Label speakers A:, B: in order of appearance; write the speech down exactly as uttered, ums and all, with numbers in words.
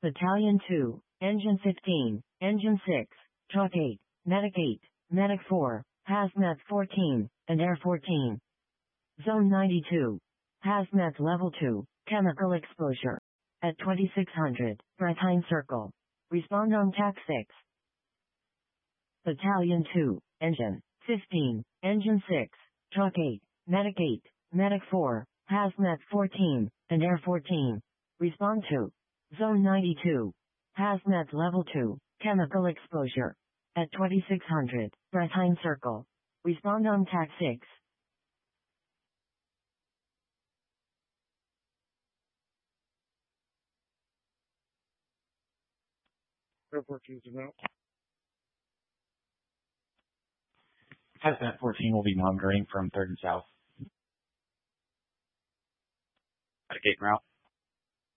A: Battalion two, Engine fifteen, Engine six, Truck eight, Medic eight, Medic four, Hazmat fourteen, and Air fourteen. Zone ninety-two. Hazmat Level two, Chemical Exposure. At twenty-six hundred, Breithine Circle. Respond on T A C six. Battalion two, Engine fifteen, Engine six, Truck eight, Medic eight, Medic four, Hazmat fourteen, and Air fourteen. Respond to Zone ninety-two. Hazmat Level two, Chemical Exposure. At twenty-six hundred, Breithine Circle. Respond on T A C six.
B: Air fourteen to mount.
C: Hazmat fourteen will be monitoring from third and south. At a gate route.